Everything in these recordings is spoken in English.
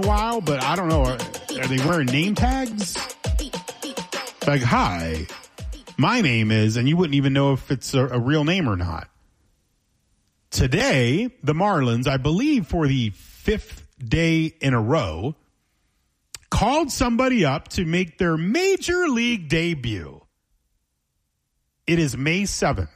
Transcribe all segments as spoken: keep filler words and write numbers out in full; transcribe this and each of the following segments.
while, but I don't know. Are, are they wearing name tags? Like, hi, my name is, and you wouldn't even know if it's a, a real name or not. Today, the Marlins, I believe for the fifth day in a row, called somebody up to make their major league debut. It is May seventh.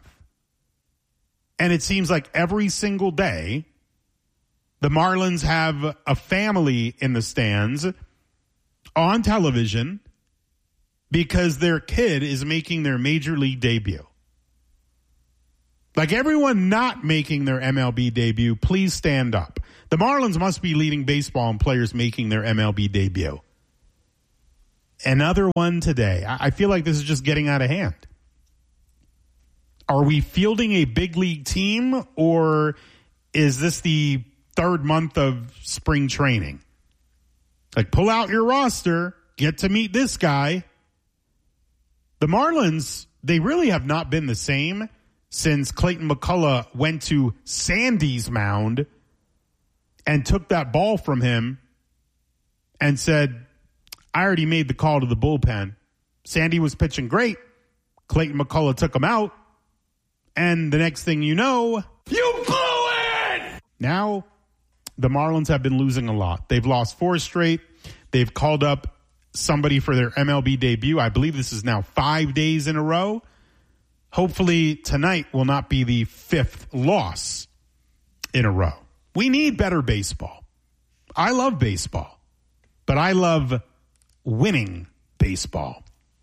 And it seems like every single day, the Marlins have a family in the stands on television because their kid is making their major league debut. Like everyone not making their M L B debut, please stand up. The Marlins must be leading baseball in players making their M L B debut. Another one today. I feel like this is just getting out of hand. Are we fielding a big league team, or is this the third month of spring training? Like, pull out your roster, get to meet this guy. The Marlins, they really have not been the same since Clayton McCullough went to Sandy's mound and took that ball from him and said, I already made the call to the bullpen. Sandy was pitching great. Clayton McCullough took him out. And the next thing you know, you blew it! Now, the Marlins have been losing a lot. They've lost four straight. They've called up somebody for their M L B debut. I believe this is now five days in a row. Hopefully tonight will not be the fifth loss in a row. We need better baseball. I love baseball, but I love winning baseball.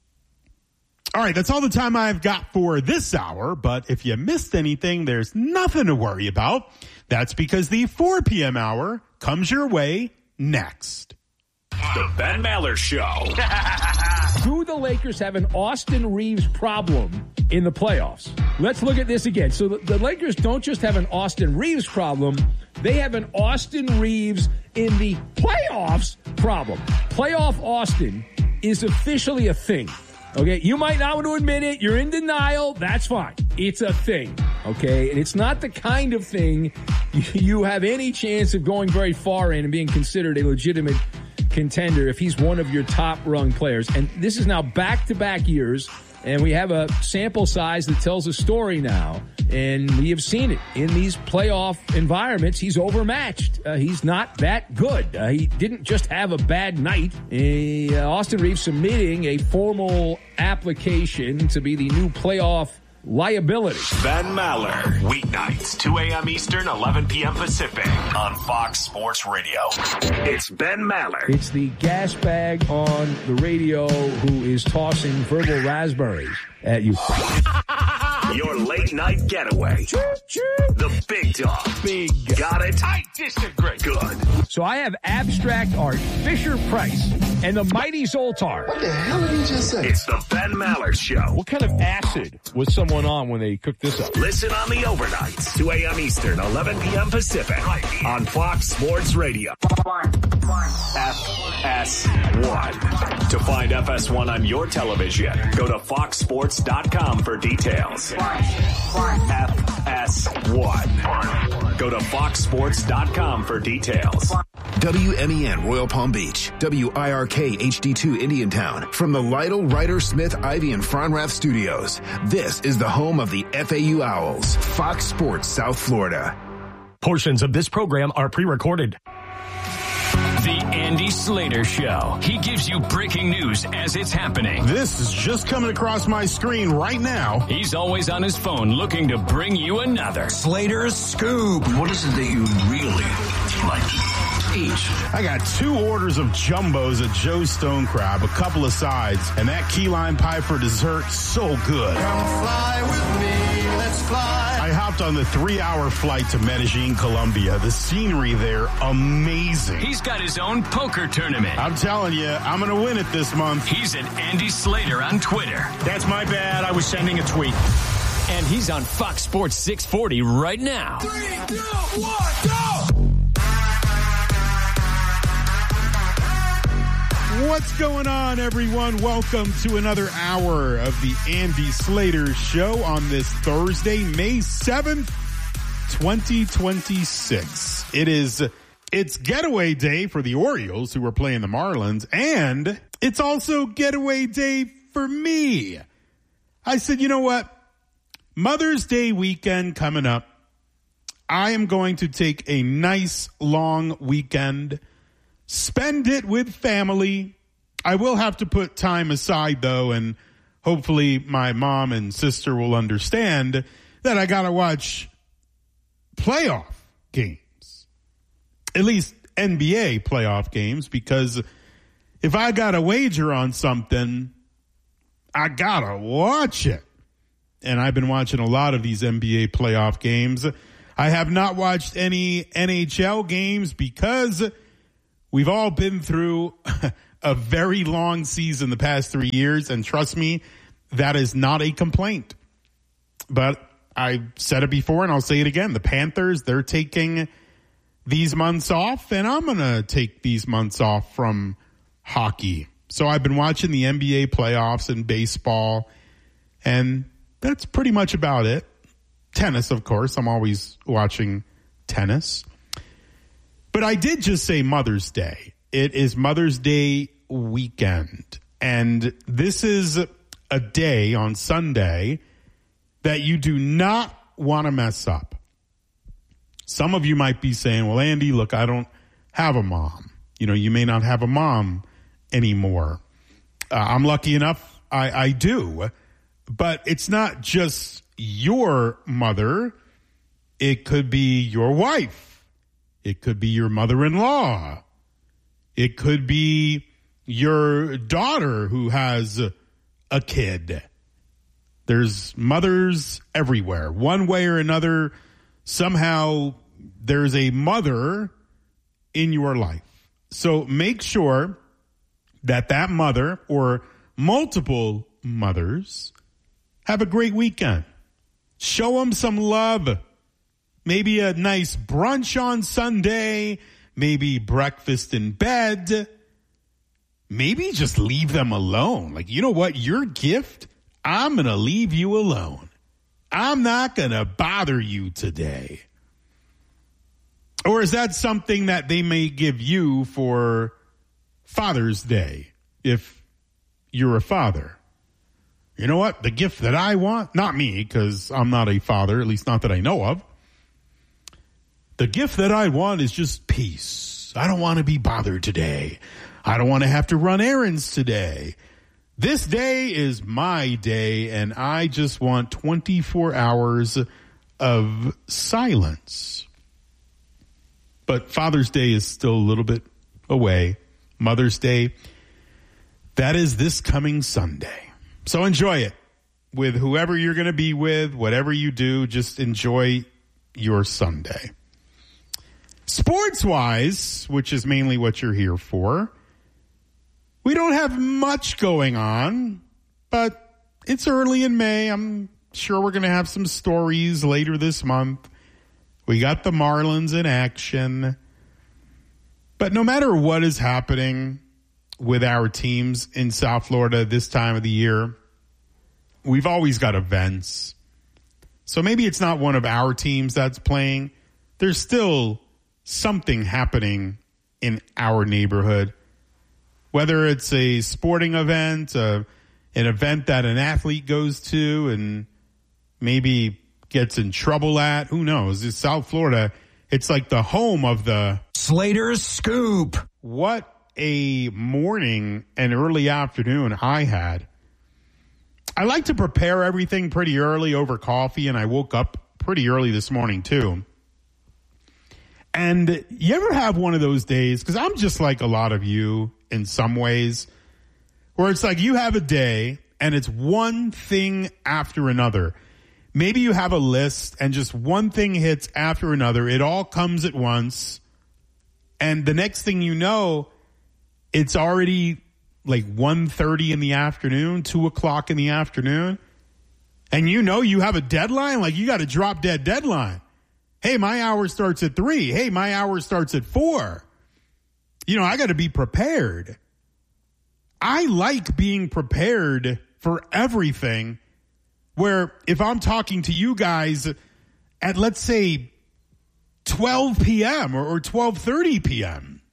All right, that's all the time I've got for this hour, but if you missed anything, there's nothing to worry about. That's because the four p.m. hour comes your way next. The Ben Maller Show. Do the Lakers have an Austin Reeves problem in the playoffs? Let's look at this again. So the, the Lakers don't just have an Austin Reeves problem, they have an Austin Reeves in the playoffs problem. Playoff Austin is officially a thing. Okay, you might not want to admit it. You're in denial. That's fine. It's a thing. Okay, and it's not the kind of thing you have any chance of going very far in and being considered a legitimate contender if he's one of your top-rung players. And this is now back-to-back years, and we have a sample size that tells a story now. And we have seen it in these playoff environments. He's overmatched. Uh, he's not that good. Uh, he didn't just have a bad night. Uh, Austin Reeves submitting a formal application to be the new playoff liability. Ben Maller, weeknights, two a.m. Eastern, eleven p.m. Pacific on Fox Sports Radio. It's Ben Maller. It's the gas bag on the radio who is tossing verbal raspberries at you. Your late night getaway. The big dog. Big. Got it? I disagree. Good. So I have abstract art, Fisher Price, and the mighty Zoltar. What the hell did he just say? It's the Ben Maller Show. What kind of acid was someone on when they cooked this up? Listen on the overnights, two a.m. Eastern, eleven p.m. Pacific, on Fox Sports Radio. F S one. To find F S one on your television, go to fox sports dot com for details. F S one. Go to fox sports dot com for details. W M E N Royal Palm Beach, W I R K H D two Indiantown, from the Lytle, Ryder, Smith, Ivy, and Fronrath studios. This is the home of the F A U Owls, Fox Sports South Florida. Portions of this program are pre-recorded. The Andy Slater Show. He gives you breaking news as it's happening. This is just coming across my screen right now. He's always on his phone looking to bring you another Slater's Scoop. What is it that you really like to eat? I got two orders of jumbos at Joe's Stone Crab, a couple of sides, and that key lime pie for dessert, so good. Come fly with me, let's fly. I hopped on the three-hour flight to Medellin, Colombia. The scenery there, amazing. He's got his own poker tournament. I'm telling you, I'm going to win it this month. He's at Andy Slater on Twitter. That's my bad. I was sending a tweet. And he's on Fox Sports six forty right now. Three, two, one, go! What's going on, everyone? Welcome to another hour of the Andy Slater Show on this Thursday, May seventh, twenty twenty-six. It is It's getaway day for the Orioles, who are playing the Marlins, and it's also getaway day for me. I said, you know what? Mother's Day weekend coming up. I am going to take a nice long weekend, spend it with family. I will have to put time aside, though, and hopefully my mom and sister will understand that I got to watch playoff games, at least N B A playoff games, because if I got to wager on something, I got to watch it. And I've been watching a lot of these N B A playoff games. I have not watched any N H L games because we've all been through a very long season the past three years. And trust me, that is not a complaint. But I said it before and I'll say it again. The Panthers, they're taking these months off, and I'm going to take these months off from hockey. So I've been watching the N B A playoffs and baseball, and that's pretty much about it. Tennis, of course. I'm always watching tennis. But I did just say Mother's Day. It is Mother's Day weekend. And this is a day on Sunday that you do not want to mess up. Some of you might be saying, well, Andy, look, I don't have a mom. You know, you may not have a mom anymore. Uh, I'm lucky enough I, I do. But it's not just your mother. It could be your wife. It could be your mother-in-law. It could be your daughter who has a kid. There's mothers everywhere. One way or another, somehow there's a mother in your life. So make sure that that mother or multiple mothers have a great weekend. Show them some love. Maybe a nice brunch on Sunday. Maybe breakfast in bed. Maybe just leave them alone. Like, you know what? Your gift, I'm going to leave you alone. I'm not going to bother you today. Or is that something that they may give you for Father's Day if you're a father? You know what? The gift that I want, not me, because I'm not a father, at least not that I know of. The gift that I want is just peace. I don't want to be bothered today. I don't want to have to run errands today. This day is my day, and I just want twenty-four hours of silence. But Father's Day is still a little bit away. Mother's Day, that is this coming Sunday. So enjoy it with whoever you're going to be with, whatever you do, just enjoy your Sunday. Sports-wise, which is mainly what you're here for, we don't have much going on, but it's early in May. I'm sure we're going to have some stories later this month. We got the Marlins in action. But no matter what is happening with our teams in South Florida this time of the year, we've always got events. So maybe it's not one of our teams that's playing. There's still something happening in our neighborhood. Whether it's a sporting event, uh, an event that an athlete goes to and maybe gets in trouble at, who knows? It's South Florida. It's like the home of the Slater's Scoop. What a morning and early afternoon I had. I like to prepare everything pretty early over coffee, and I woke up pretty early this morning too. And you ever have one of those days, because I'm just like a lot of you in some ways, where it's like you have a day and it's one thing after another. Maybe you have a list and just one thing hits after another. It all comes at once. And the next thing you know, it's already like one thirty in the afternoon, two o'clock in the afternoon. And you know you have a deadline, like you got a drop dead deadline. Hey, my hour starts at three. Hey, my hour starts at four. You know, I got to be prepared. I like being prepared for everything, where if I'm talking to you guys at, let's say, twelve p.m. or, or twelve thirty p.m.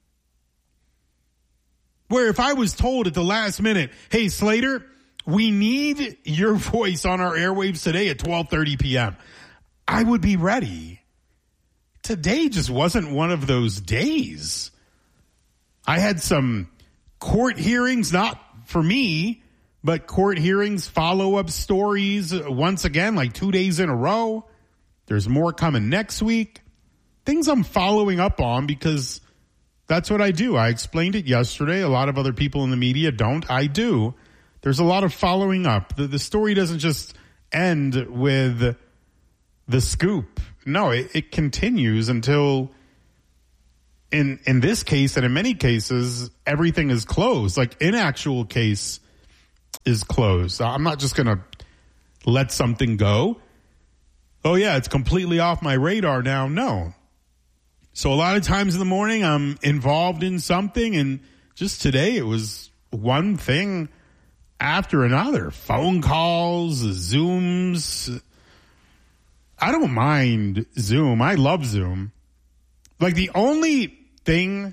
Where if I was told at the last minute, hey, Slater, we need your voice on our airwaves today at twelve thirty p.m., I would be ready. Today just wasn't one of those days. I had some court hearings, not for me, but court hearings, follow-up stories, once again, like two days in a row. There's more coming next week. Things I'm following up on because that's what I do. I explained it yesterday. A lot of other people in the media don't. I do. There's a lot of following up. The, the story doesn't just end with the scoop. No, it, it continues until, in in this case and in many cases, everything is closed. Like, in actual case is closed. I'm not just going to let something go. Oh, yeah, it's completely off my radar now. No. So a lot of times in the morning, I'm involved in something, and just today it was one thing after another. Phone calls, Zooms. I don't mind Zoom. I love Zoom. Like, the only thing,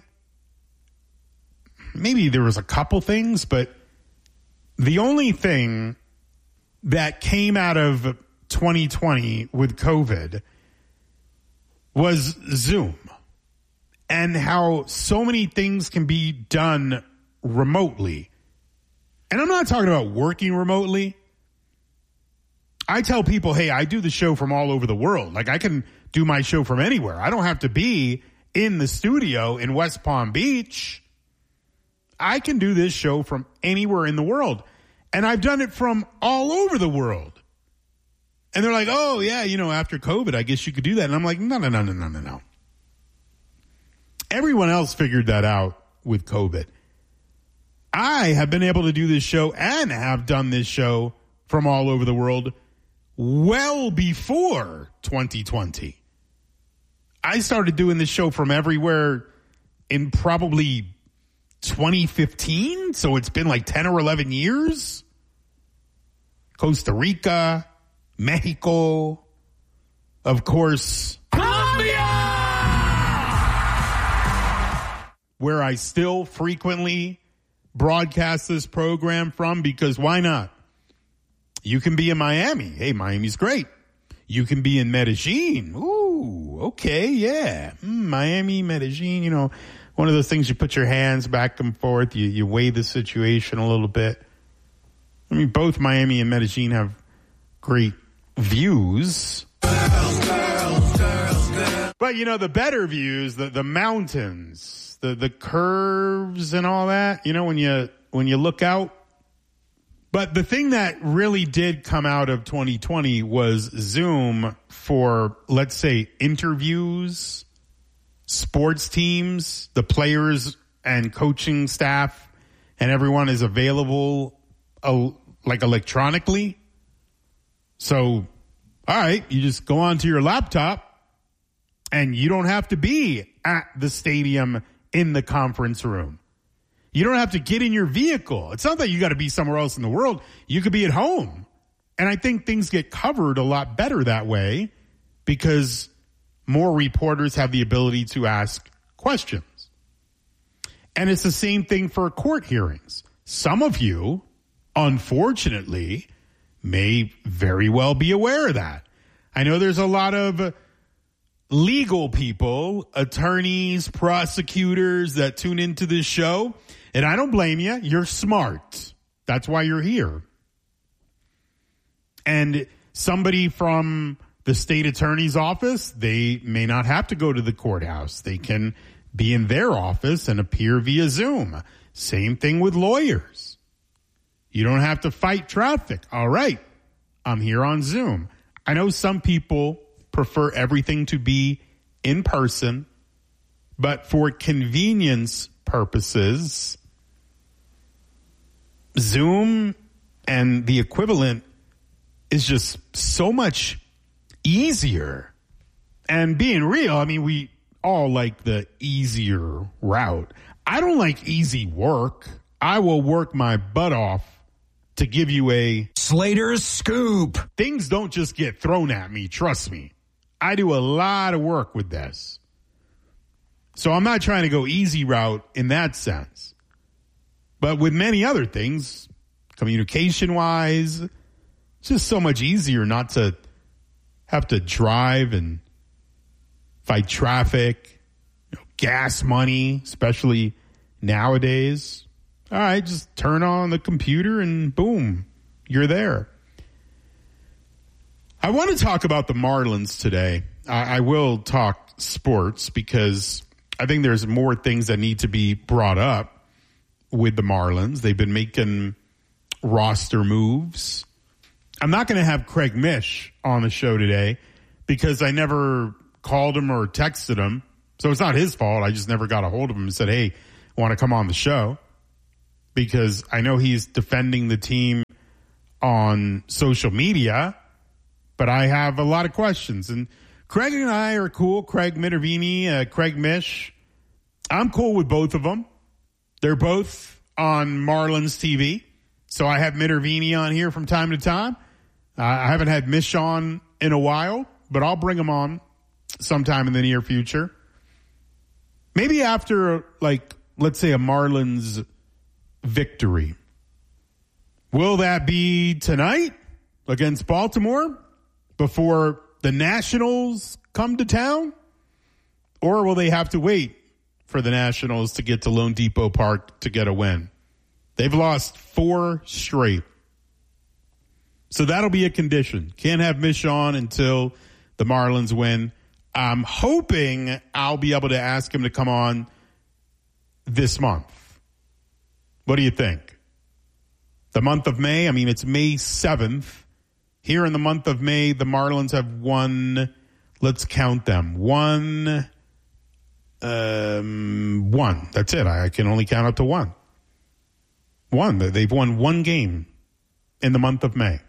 maybe there was a couple things, but the only thing that came out of twenty twenty with COVID was Zoom and how so many things can be done remotely. And I'm not talking about working remotely. I tell people, hey, I do the show from all over the world. Like, I can do my show from anywhere. I don't have to be in the studio in West Palm Beach. I can do this show from anywhere in the world. And I've done it from all over the world. And they're like, oh, yeah, you know, after COVID, I guess you could do that. And I'm like, no, no, no, no, no, no, no. Everyone else figured that out with COVID. I have been able to do this show and have done this show from all over the world well before twenty twenty. I started doing this show from everywhere in probably twenty fifteen. So it's been like ten or eleven years. Costa Rica, Mexico, of course, Colombia, where I still frequently broadcast this program from, because why not? You can be in Miami. Hey, Miami's great. You can be in Medellin. Ooh, okay, yeah. Mm, Miami, Medellin, you know, one of those things you put your hands back and forth, you, you weigh the situation a little bit. I mean, both Miami and Medellin have great views. Girls, girls, girls, girls. But, you know, the better views, the, the mountains, the, the curves and all that, you know, when you when you look out. But the thing that really did come out of twenty twenty was Zoom for, let's say, interviews, sports teams, the players and coaching staff, and everyone is available uh, like electronically. So, all right, you just go onto your laptop and you don't have to be at the stadium in the conference room. You don't have to get in your vehicle. It's not that you got to be somewhere else in the world. You could be at home. And I think things get covered a lot better that way because more reporters have the ability to ask questions. And it's the same thing for court hearings. Some of you, unfortunately, may very well be aware of that. I know there's a lot of legal people, attorneys, prosecutors that tune into this show. And I don't blame you. You're smart. That's why you're here. And somebody from the state attorney's office, they may not have to go to the courthouse. They can be in their office and appear via Zoom. Same thing with lawyers. You don't have to fight traffic. All right, I'm here on Zoom. I know some people prefer everything to be in person, but for convenience purposes, Zoom and the equivalent is just so much easier. And being real, I mean, we all like the easier route. I don't like easy work. I will work my butt off to give you a Slater's Scoop. Things don't just get thrown at me, trust me. I do a lot of work with this. So I'm not trying to go easy route in that sense. But with many other things, communication-wise, it's just so much easier not to have to drive and fight traffic, you know, gas money, especially nowadays. All right, just turn on the computer and boom, you're there. I want to talk about the Marlins today. I, I will talk sports because I think there's more things that need to be brought up with the Marlins. They've been making roster moves. I'm not going to have Craig Mish on the show today because I never called him or texted him. So it's not his fault. I just never got a hold of him and said, hey, want to come on the show? Because I know he's defending the team on social media, but I have a lot of questions. And Craig and I are cool. Craig Minervini, uh, Craig Mish. I'm cool with both of them. They're both on Marlins T V. So I have Minervini on here from time to time. Uh, I haven't had Mish on in a while, but I'll bring him on sometime in the near future. Maybe after, like, let's say a Marlins victory. Will that be tonight against Baltimore before the Nationals come to town? Or will they have to wait for the Nationals to get to Lone Depot Park to get a win? They've lost four straight. So that'll be a condition. Can't have Mish on until the Marlins win. I'm hoping I'll be able to ask him to come on this month. What do you think? The month of May, I mean, it's May seventh. Here in the month of May, the Marlins have won, let's count them, one, um, one. That's it. I can only count up to one. One. They've won one game in the month of May.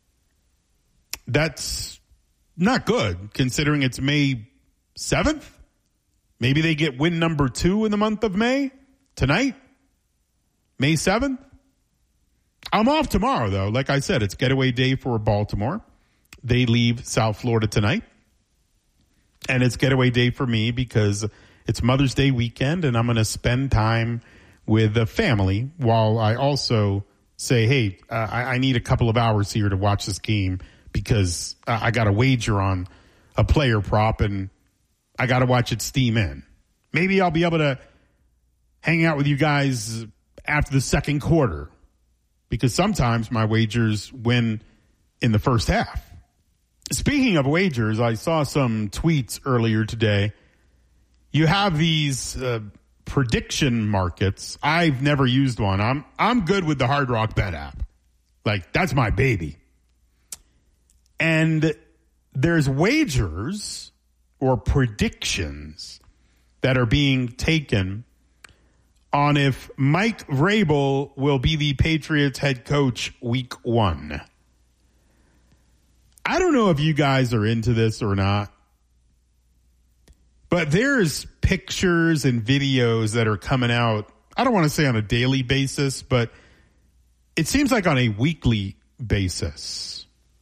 That's not good, considering it's May seventh. Maybe they get win number two in the month of May tonight, May seventh. I'm off tomorrow, though. Like I said, it's getaway day for Baltimore. They leave South Florida tonight. And it's getaway day for me because it's Mother's Day weekend, and I'm going to spend time with the family while I also say, hey, uh, I, I need a couple of hours here to watch this game because uh, I got a wager on a player prop, and I got to watch it steam in. Maybe I'll be able to hang out with you guys after the second quarter because sometimes my wagers win in the first half. Speaking of wagers, I saw some tweets earlier today. You have these uh, prediction markets. I've never used one. I'm I'm good with the Hard Rock Bet app. Like, that's my baby. And there's wagers or predictions that are being taken on if Mike Vrabel will be the Patriots head coach week one. I don't know if you guys are into this or not, but there's pictures and videos that are coming out, I don't want to say on a daily basis, but it seems like on a weekly basis.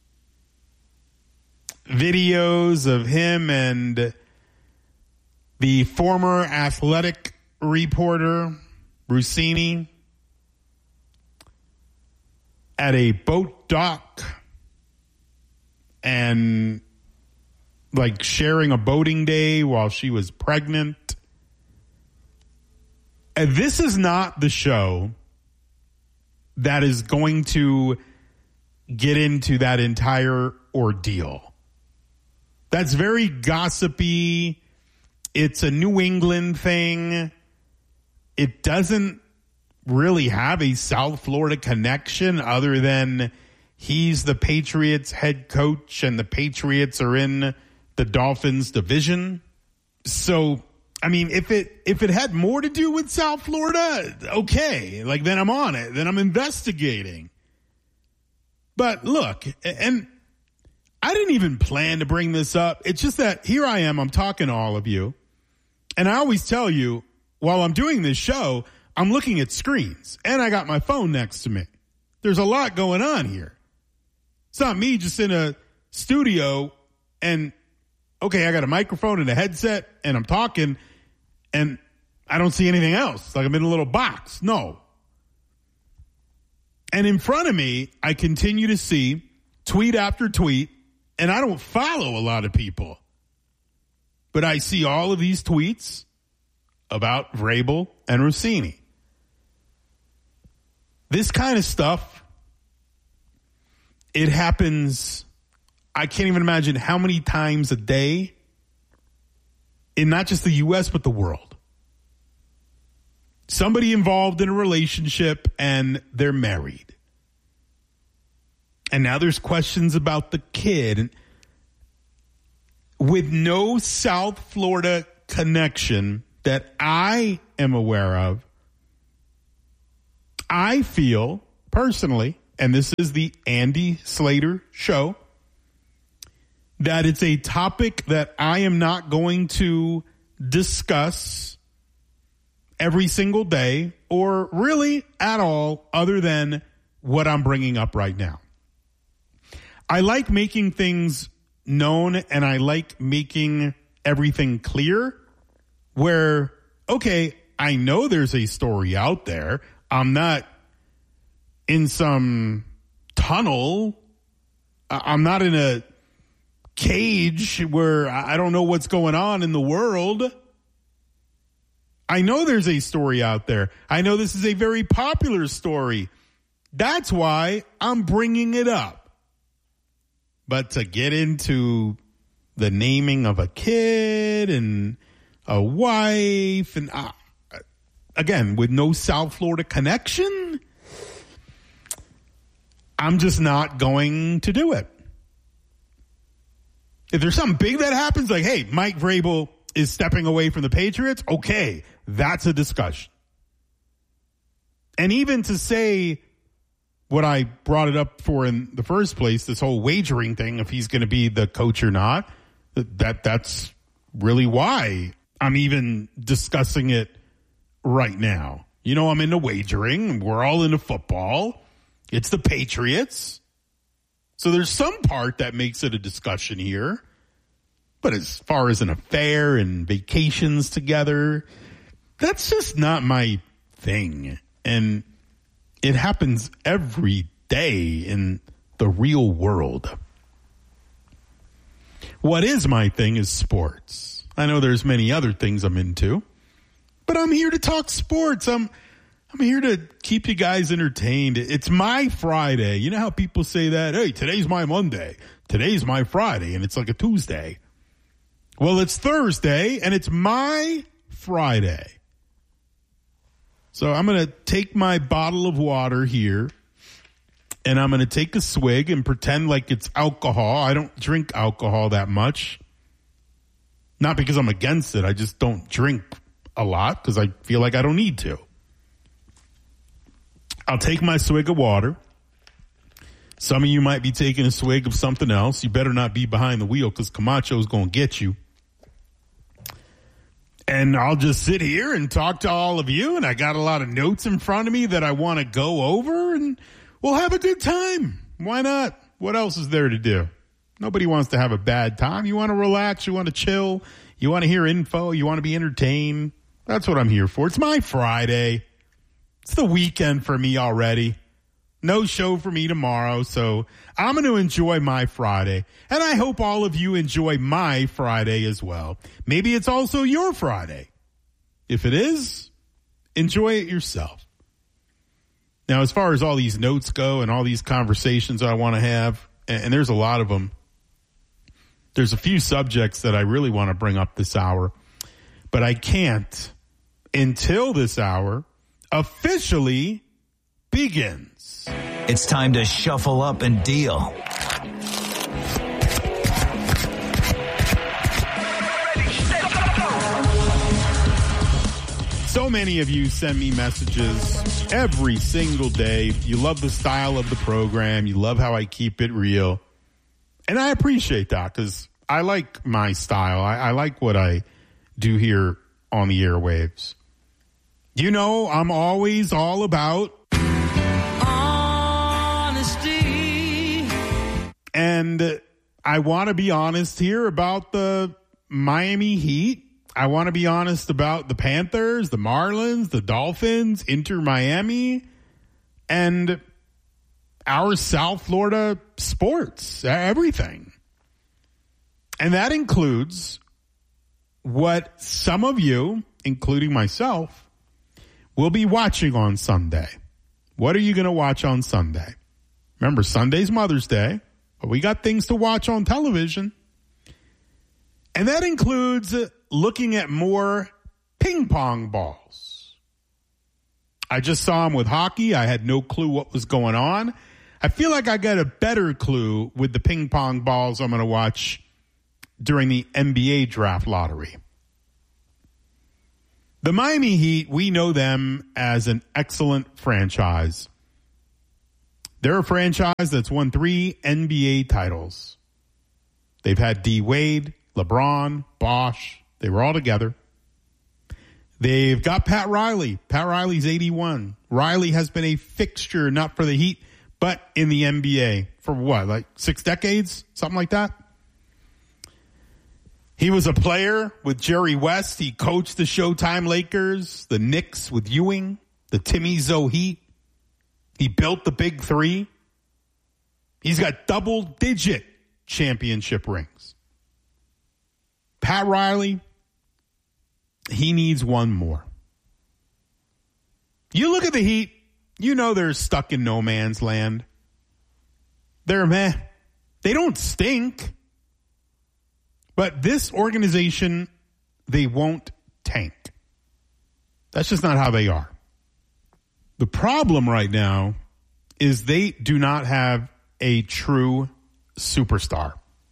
Videos of him and the former athletic reporter, Russini, at a boat dock and like sharing a boating day while she was pregnant. And this is not the show that is going to get into that entire ordeal. That's very gossipy. It's a New England thing. It doesn't really have a South Florida connection other than he's the Patriots head coach and the Patriots are in the Dolphins division. So, I mean, if it if it had more to do with South Florida, okay, like then I'm on it. Then I'm investigating. But look, and I didn't even plan to bring this up. It's just that here I am, I'm talking to all of you. And I always tell you, while I'm doing this show, I'm looking at screens. And I got my phone next to me. There's a lot going on here. It's not me just in a studio and okay, I got a microphone and a headset and I'm talking and I don't see anything else. Like I'm in a little box. No. And in front of me, I continue to see tweet after tweet, and I don't follow a lot of people. But I see all of these tweets about Vrabel and Rossini. This kind of stuff, it happens, I can't even imagine how many times a day in not just the U S, but the world. Somebody involved in a relationship and they're married. And now there's questions about the kid. And with no South Florida connection that I am aware of, I feel personally, and this is the Andy Slater show, that it's a topic that I am not going to discuss every single day or really at all other than what I'm bringing up right now. I like making things known and I like making everything clear where, okay, I know there's a story out there. I'm not in some tunnel. I'm not in a cage where I don't know what's going on in the world. I know there's a story out there. I know this is a very popular story. That's why I'm bringing it up. But to get into the naming of a kid and a wife and uh, again, with no South Florida connection, I'm just not going to do it. If there's something big that happens, like, hey, Mike Vrabel is stepping away from the Patriots, okay, that's a discussion. And even to say what I brought it up for in the first place, this whole wagering thing, if he's going to be the coach or not, that that's really why I'm even discussing it right now. You know, I'm into wagering. We're all into football. It's the Patriots. So there's some part that makes it a discussion here. But as far as an affair and vacations together, that's just not my thing. And it happens every day in the real world. What is my thing is sports. I know there's many other things I'm into, but I'm here to talk sports. I'm I'm here to keep you guys entertained. It's my Friday. You know how people say that? Hey, today's my Monday. Today's my Friday, and it's like a Tuesday. Well, it's Thursday, and it's my Friday. So I'm going to take my bottle of water here, and I'm going to take a swig and pretend like it's alcohol. I don't drink alcohol that much. Not because I'm against it. I just don't drink a lot because I feel like I don't need to. I'll take my swig of water. Some of you might be taking a swig of something else. You better not be behind the wheel because Camacho's going to get you. And I'll just sit here and talk to all of you. And I got a lot of notes in front of me that I want to go over. And we'll have a good time. Why not? What else is there to do? Nobody wants to have a bad time. You want to relax. You want to chill. You want to hear info. You want to be entertained. That's what I'm here for. It's my Friday. It's the weekend for me already. No show for me tomorrow, so I'm going to enjoy my Friday. And I hope all of you enjoy my Friday as well. Maybe it's also your Friday. If it is, enjoy it yourself. Now, as far as all these notes go and all these conversations I want to have, and there's a lot of them, there's a few subjects that I really want to bring up this hour, but I can't until this hour officially begins. It's time to shuffle up and deal. So many of you send me messages every single day. You love the style of the program. You love how I keep it real. And I appreciate that because I like my style. I, I like what I do here on the airwaves. You know, I'm always all about honesty. And I want to be honest here about the Miami Heat. I want to be honest about the Panthers, the Marlins, the Dolphins, Inter Miami, and our South Florida sports, everything. And that includes what some of you, including myself, will be watching on Sunday. What are you going to watch on Sunday? Remember, Sunday's Mother's Day, but we got things to watch on television. And that includes looking at more ping pong balls. I just saw them with hockey. I had no clue what was going on. I feel like I got a better clue with the ping pong balls I'm going to watch during the N B A draft lottery. The Miami Heat, we know them as an excellent franchise. They're a franchise that's won three N B A titles. They've had D. Wade, LeBron, Bosh. They were all together. They've got Pat Riley. Pat Riley's eighty-one. Riley has been a fixture, not for the Heat, but in the N B A for what, like six decades? Something like that? He was a player with Jerry West. He coached the Showtime Lakers, the Knicks with Ewing, the Timmy Zoe Heat. He built the Big Three. He's got double-digit championship rings. Pat Riley, he needs one more. You look at the Heat, you know they're stuck in no man's land. They're meh. They don't stink. But this organization, they won't tank. That's just not how they are. The problem right now is they do not have a true superstar.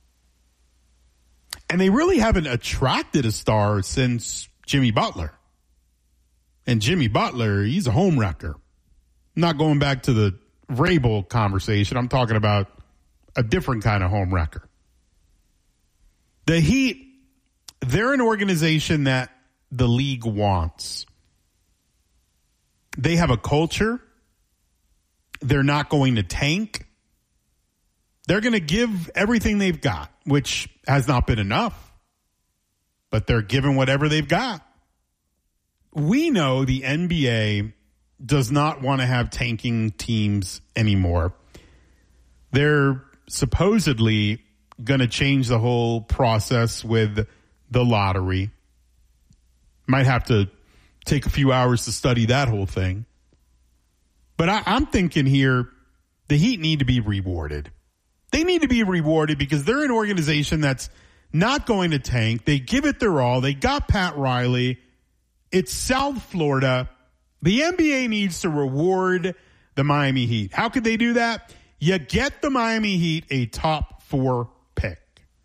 And they really haven't attracted a star since Jimmy Butler. And Jimmy Butler, he's a home wrecker. I'm not going back to the Vrabel conversation. I'm talking about a different kind of home wrecker. The Heat, they're an organization that the league wants. They have a culture. They're not going to tank. They're going to give everything they've got, which has not been enough, but they're giving whatever they've got. We know the N B A does not want to have tanking teams anymore. They're supposedly going to change the whole process with the lottery. Might have to take a few hours to study that whole thing. But I, I'm thinking here, the Heat need to be rewarded. They need to be rewarded because they're an organization that's not going to tank. They give it their all. They got Pat Riley. It's South Florida. The N B A needs to reward the Miami Heat. How could they do that? You get the Miami Heat a top four pick.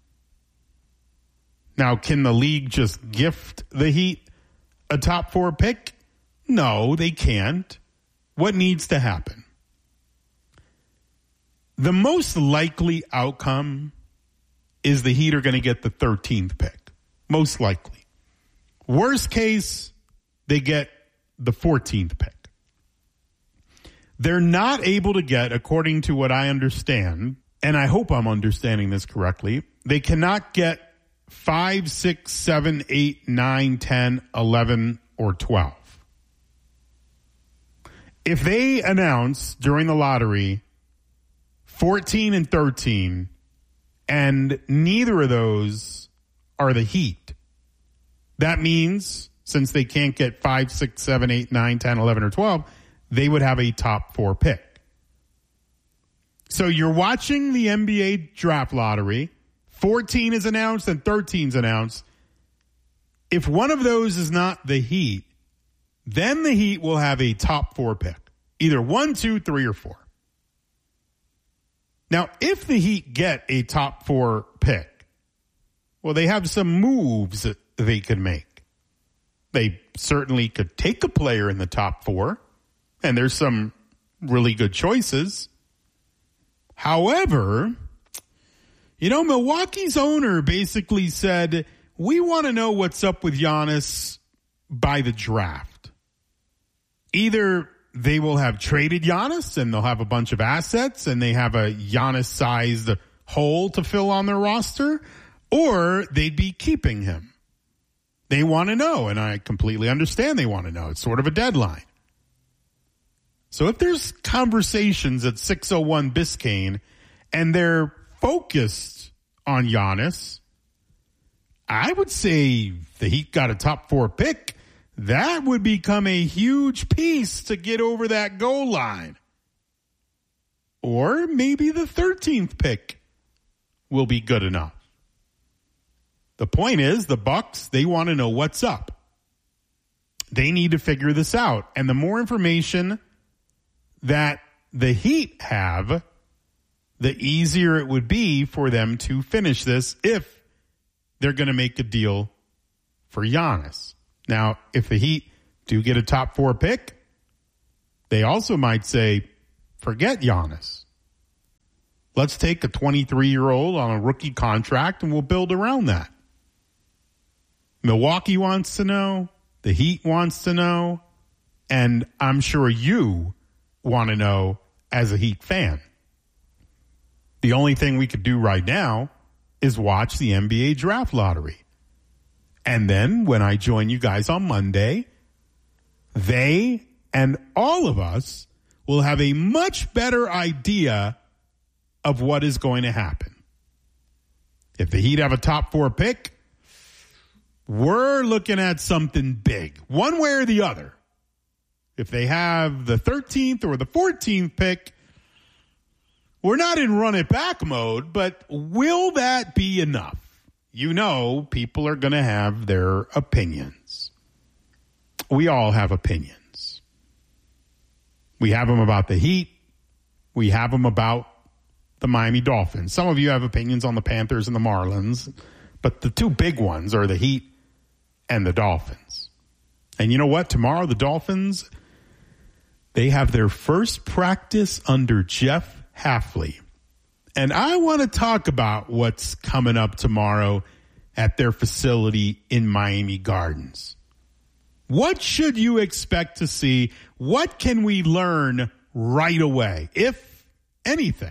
Now, can the league just gift the Heat a top four pick? No, they can't. What needs to happen? The most likely outcome is the Heat are going to get the thirteenth pick. Most likely. Worst case, they get the fourteenth pick. They're not able to get, according to what I understand, and I hope I'm understanding this correctly, they cannot get five, six, seven, eight, nine, ten, eleven, or twelve. If they announce during the lottery fourteen and thirteen, and neither of those are the Heat, that means since they can't get five, six, seven, eight, nine, ten, eleven, or twelve, they would have a top four pick. So you're watching the N B A draft lottery. fourteen is announced and thirteen is announced. If one of those is not the Heat, then the Heat will have a top four pick. Either one, two, three, or four. Now, if the Heat get a top four pick, well, they have some moves that they could make. They certainly could take a player in the top four, and there's some really good choices. However, you know, Milwaukee's owner basically said, we want to know what's up with Giannis by the draft. Either they will have traded Giannis and they'll have a bunch of assets and they have a Giannis-sized hole to fill on their roster, or they'd be keeping him. They want to know, and I completely understand they want to know. It's sort of a deadline. So if there's conversations at six oh one Biscayne and they're focused on Giannis, I would say the Heat got a top four pick. That would become a huge piece to get over that goal line. Or maybe the thirteenth pick will be good enough. The point is, the Bucks, they want to know what's up. They need to figure this out. And the more information that the Heat have, the easier it would be for them to finish this if they're going to make a deal for Giannis. Now, if the Heat do get a top four pick, they also might say, forget Giannis. Let's take a twenty-three-year-old on a rookie contract and we'll build around that. Milwaukee wants to know. The Heat wants to know. And I'm sure you want to know as a Heat fan. The only thing we could do right now is watch the N B A draft lottery. And then when I join you guys on Monday, they and all of us will have a much better idea of what is going to happen. If the Heat have a top four pick, we're looking at something big, one way or the other. If they have the thirteenth or the fourteenth pick, we're not in run it back mode, but will that be enough? You know, people are going to have their opinions. We all have opinions. We have them about the Heat. We have them about the Miami Dolphins. Some of you have opinions on the Panthers and the Marlins, but the two big ones are the Heat and the Dolphins. And you know what? Tomorrow, the Dolphins, they have their first practice under Jeff Hafley. And I want to talk about what's coming up tomorrow at their facility in Miami Gardens. What should you expect to see? What can we learn right away, if anything?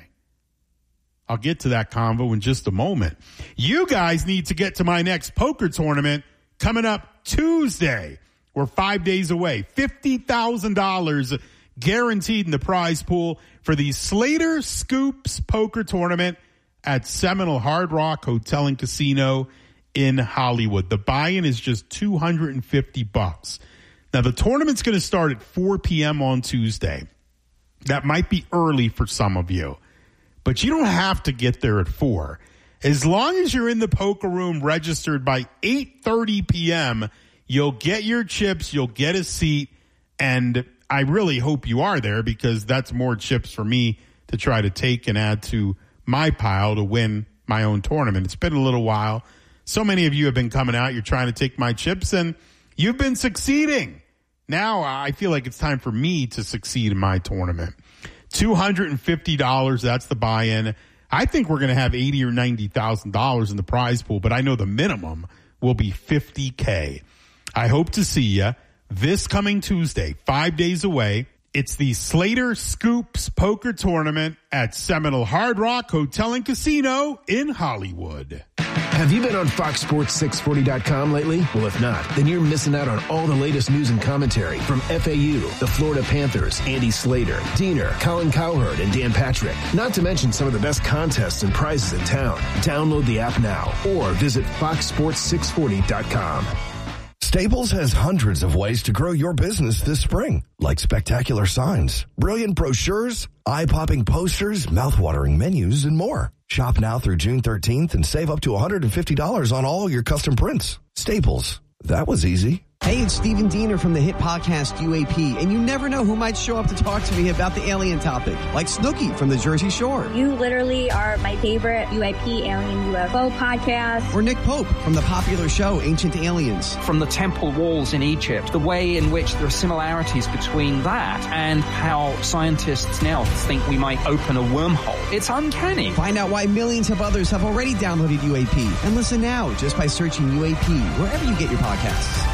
I'll get to that convo in just a moment. You guys need to get to my next poker tournament coming up Tuesday. We're five days away. fifty thousand dollars guaranteed in the prize pool for the Slater Scoops Poker Tournament at Seminole Hard Rock Hotel and Casino in Hollywood. The buy-in is just two hundred fifty bucks. Now, the tournament's going to start at four p.m. on Tuesday. That might be early for some of you, but you don't have to get there at four. As long as you're in the poker room registered by eight thirty p.m., you'll get your chips, you'll get a seat, and I really hope you are there because that's more chips for me to try to take and add to my pile to win my own tournament. It's been a little while. So many of you have been coming out. You're trying to take my chips, and you've been succeeding. Now I feel like it's time for me to succeed in my tournament. two hundred fifty dollars, that's the buy-in. I think we're going to have eighty thousand dollars or ninety thousand dollars in the prize pool, but I know the minimum will be fifty thousand dollars. I hope to see you this coming Tuesday, five days away. It's the Slater Scoops Poker Tournament at Seminole Hard Rock Hotel and Casino in Hollywood. Have you been on Fox Sports six forty dot com lately? Well, if not, then you're missing out on all the latest news and commentary from F A U, the Florida Panthers, Andy Slater, Diener, Colin Cowherd, and Dan Patrick. Not to mention some of the best contests and prizes in town. Download the app now or visit fox sports six forty dot com. Staples has hundreds of ways to grow your business this spring, like spectacular signs, brilliant brochures, eye-popping posters, mouth-watering menus, and more. Shop now through June thirteenth and save up to one hundred fifty dollars on all your custom prints. Staples. That was easy. Hey, it's Stephen Diener from the hit podcast U A P, and you never know who might show up to talk to me about the alien topic, like Snooki from the Jersey Shore. You literally are my favorite U A P Alien U F O podcast. Or Nick Pope from the popular show Ancient Aliens. From the temple walls in Egypt, the way in which there are similarities between that and how scientists now think we might open a wormhole. It's uncanny. Find out why millions of others have already downloaded U A P, and listen now just by searching U A P wherever you get your podcasts.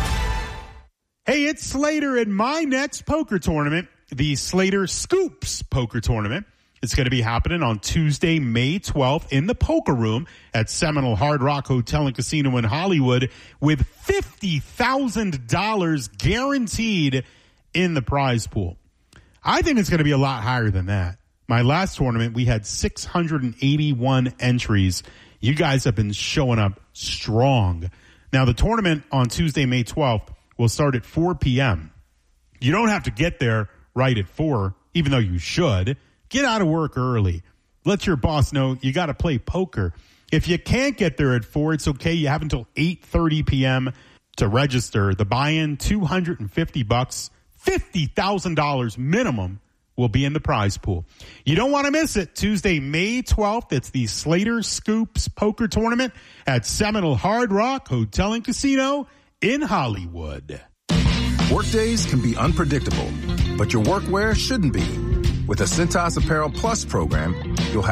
Hey, it's Slater in my next poker tournament, the Slater Scoops Poker Tournament. It's going to be happening on Tuesday, May twelfth in the Poker Room at Seminole Hard Rock Hotel and Casino in Hollywood with fifty thousand dollars guaranteed in the prize pool. I think it's going to be a lot higher than that. My last tournament, we had six hundred eighty-one entries. You guys have been showing up strong. Now, the tournament on Tuesday, May twelfth will start at four p.m. You don't have to get there right at four, even though you should. Get out of work early. Let your boss know you got to play poker. If you can't get there at four, it's okay. You have until eight thirty p.m. to register. The buy-in, two hundred fifty bucks, fifty thousand dollars minimum will be in the prize pool. You don't want to miss it. Tuesday, May twelfth, it's the Slater Scoops Poker Tournament at Seminole Hard Rock Hotel and Casino in Hollywood. Workdays can be unpredictable, but your workwear shouldn't be. With a Cintas Apparel Plus program, you'll have